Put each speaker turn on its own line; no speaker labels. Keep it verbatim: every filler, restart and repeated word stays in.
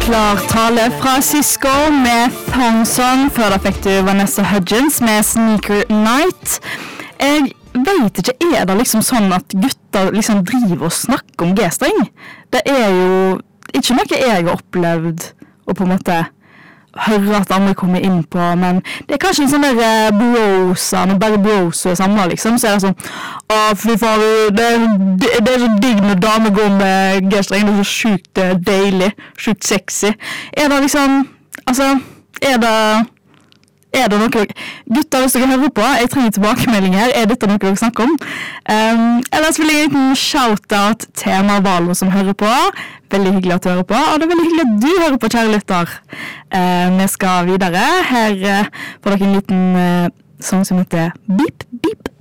Klar tale fra Cisco med Thong Song. Før da fikk du Vanessa Hudgens med Sneaker Night. Jeg vet ikke, er det liksom sånn at gutter liksom driver og snakker om G-streng? Det er jo ikke noe jeg har opplevd og på en måte høre at andre kommer inn på, men det er kanskje en sånn der brosa, når bare brosa er sammen, liksom, så er det sånn, å, fy faen, det, det, det er så digg når damer går med G-streng, det er så sjukt deilig, sjukt sexy. Er det liksom, altså, er det, er det noe, gutter, hvis dere hører på, jeg trenger tilbakemelding her, er dette noe dere snakker om? Um, ellers vil jeg gi en shout-out til Marvalo som hører på. Veldig hyggelig at du hører på, og det er veldig hyggelig at du hører på, kjære lytter. Uh, vi skal videre. Her uh, får dere en liten uh, sang som heter Beep Beep.